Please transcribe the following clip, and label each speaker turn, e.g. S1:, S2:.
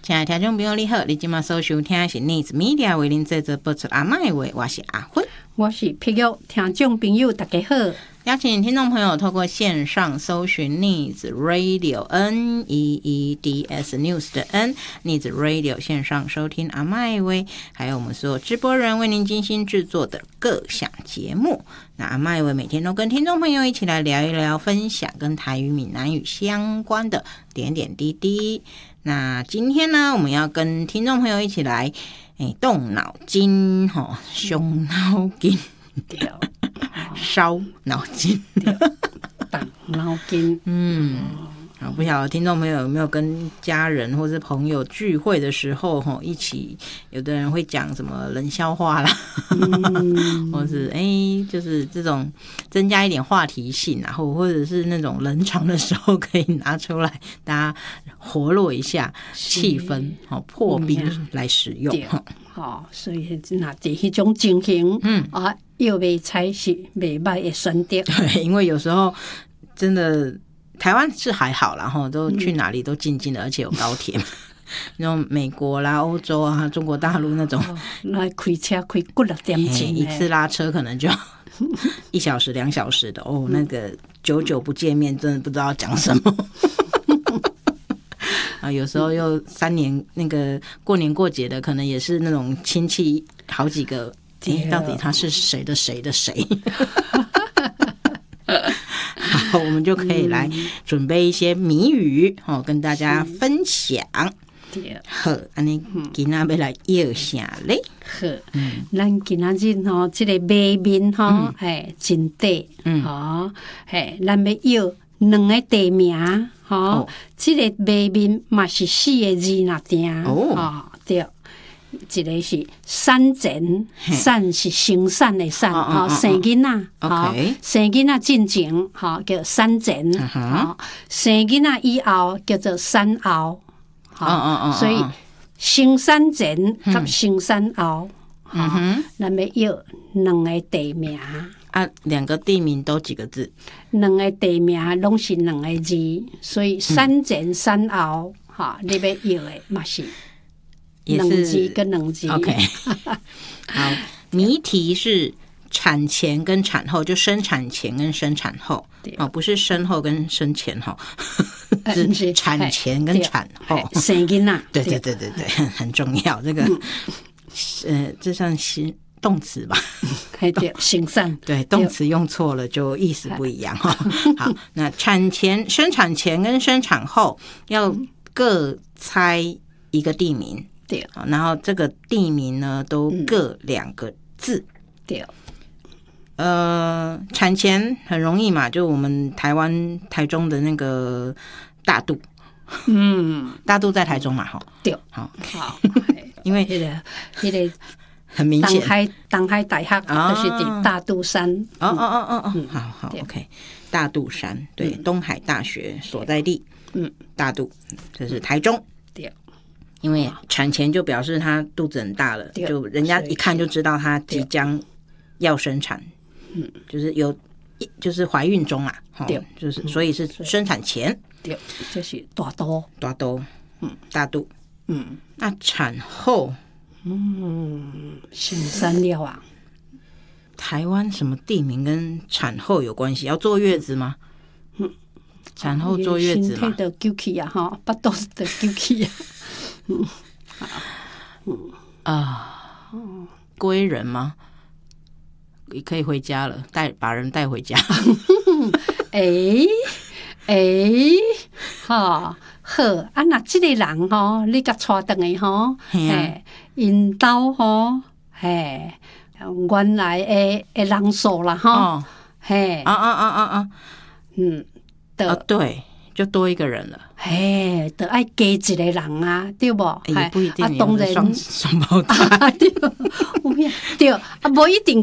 S1: 亲爱的听众朋友你好，你今晚所收听的是 News Media 为您制作播出阿麦话，我是阿芬，
S2: 我是碧玉。听众朋友大家好，
S1: 邀请听众朋友透过线上搜寻 News Radio NEEDS News 的 N News Radio 线上收听阿麦威，还有我们所有直播人为您精心制作的各项节目。那阿麦威每天都跟听众朋友一起来聊一聊，分享跟台语闽南语相关的点点滴滴。那今天呢，我们要跟听众朋友一起来动脑筋伤脑筋烧脑筋
S2: 动脑筋
S1: 不晓得听众朋友有没有跟家人或是朋友聚会的时候一起，有的人会讲什么冷笑话啦或是就是这种增加一点话题性啊，或者是那种冷场的时候可以拿出来大家活络一下气氛破冰来使用
S2: 所以那在那种情形又袂采是袂歹的选择。
S1: 对，因为有时候真的台湾是还好啦，都去哪里都近近的，而且有高铁那种美国啦、欧洲啊、中国大陆那种
S2: 来开车开几6点钟
S1: 一次拉车可能就1小时2小时的那个久久不见面真的不知道讲什么有时候又3年那个过年过节的可能也是那种亲戚好几个到底他是谁的谁的谁好，我们就可以来准备一些谜语跟大家分享。好，安尼今仔要来要啥咧？
S2: 好，咱今仔日这个谜面真短咱要要2个地名这个谜面嘛是4个字那定对。一个是产前，产是生产的产生囡仔生囡仔进前叫产前生囡仔以后叫做产后所以生产前跟生产后咱要要2个地名
S1: 2个地名都几个字
S2: ？2个地名拢是2个字，所以产前产后你要要的嘛是2字跟2字
S1: OK 好，谜题是产前跟产后，就生产前跟生产后不是生后跟生前是产前跟产后
S2: 生囡仔
S1: 对很重要这个这算是动词吧
S2: 对生产
S1: 对动词用错了就意思不一样好，那产前生产前跟生产后要各猜一个地名
S2: 对，
S1: 然后这个地名呢都各2个字
S2: 对
S1: 产前很容易嘛，就我们台中的那个大肚大肚在台中嘛
S2: 对
S1: 好因为
S2: 那个
S1: 很明显
S2: 东海大学就是在大肚山
S1: 好 OK 大肚山对东海大学所在地大肚这是台中
S2: 对，
S1: 因为产前就表示她肚子很大了，就人家一看就知道她即将要生产就是怀孕中啊就是所以是生产前
S2: 对，就是大肚
S1: 大肚那产后
S2: 生产了
S1: 台湾什么地名跟产后有关系？要坐月子吗？产后坐月子嘛，
S2: 身体就揪起巴肚子就揪起
S1: 归人吗？可以回家了，把人带回家
S2: 好那这个人你甲带回去因兜原来的人数啦
S1: 对，就多一个人了
S2: 就要加一个人对不
S1: 也不一定
S2: 当然
S1: 双胞胎
S2: 对不一定